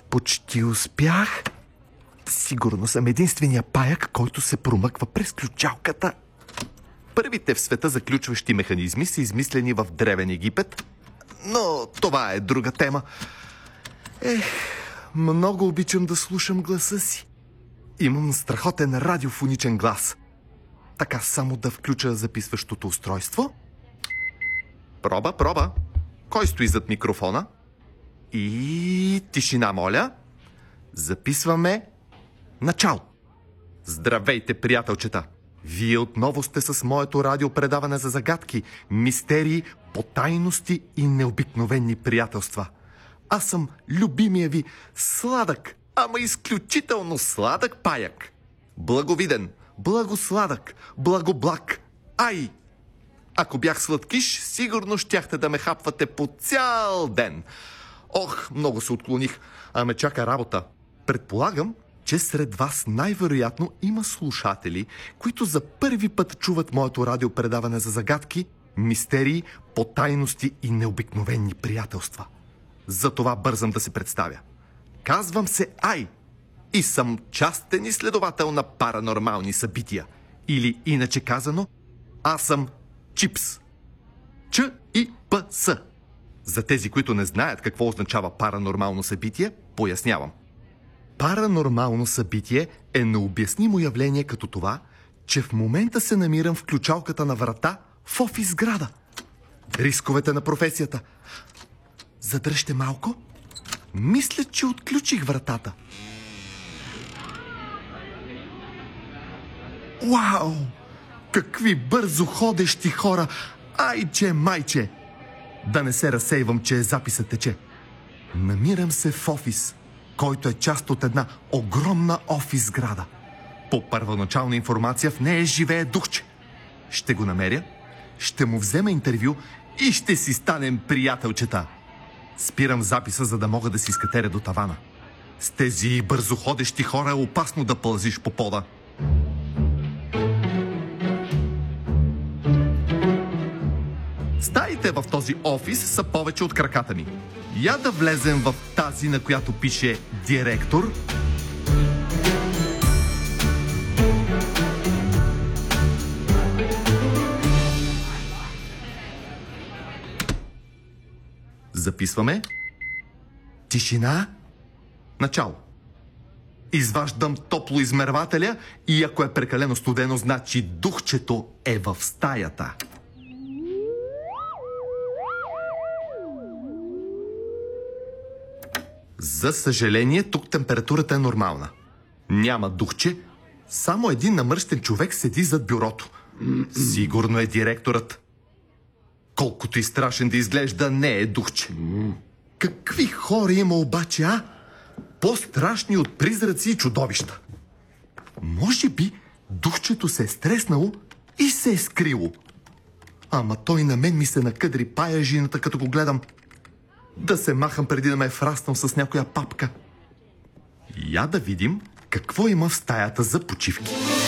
Почти успях. Сигурно съм единствения паяк, който се промъква през ключалката. Първите в света заключващи механизми са измислени в Древен Египет, но това е друга тема. Много обичам да слушам гласа си. Имам страхотен радиофоничен глас. Така, само да включа записващото устройство. Проба. Кой стои зад микрофона? И тишина, моля. Записваме начало. Здравейте, приятелчета! Вие отново сте с моето радиопредаване за загадки, мистерии, потайности и необикновени приятелства. Аз съм любимия ви сладък, ама изключително сладък паяк. Благовиден, благосладък, благоблаг. Ай! Ако бях сладкиш, сигурно щяхте да ме хапвате по цял ден. Ох, много се отклоних, а ме чака работа. Предполагам, че сред вас най-вероятно има слушатели, които за първи път чуват моето радиопредаване за загадки, мистерии, потайности и необикновени приятелства. Затова бързам да се представя. Казвам се Ай и съм частен изследовател на паранормални събития. Или иначе казано, аз съм Чипс. Ч-И-П-С. За тези, които не знаят какво означава паранормално събитие, пояснявам. Паранормално събитие е необяснимо явление като това, че в момента се намирам в ключалката на врата в офис сграда. Рисковете на професията. Задръжте малко. Мисля, че отключих вратата. Уау! Какви бързо ходещи хора! Айче, майче! Да не се разсейвам, че записът тече. Намирам се в офис, който е част от една огромна офис сграда. По първоначална информация в нея живее духче. Ще го намеря, ще му взема интервю и ще си станем приятелчета. Спирам записа, за да мога да си скатеря до тавана. С тези бързоходещи хора е опасно да пълзиш по пода. Стаите в този офис са повече от краката ми. Я да влезем в тази, на която пише директор. Записваме. Тишина. Начало. Изваждам топлоизмервателя и ако е прекалено студено, значи духчето е в стаята. За съжаление, тук температурата е нормална. Няма духче, само един намръщен човек седи зад бюрото. Сигурно е директорът. Колкото и страшен да изглежда, не е духче. Какви хора има обаче, а? По-страшни от призраци и чудовища. Може би духчето се е стреснало и се е скрило. Ама той на мен ми се накъдри паяжината, като го гледам. Да се махам преди да ме е фраснал с някоя папка. Я да видим какво има в стаята за почивки.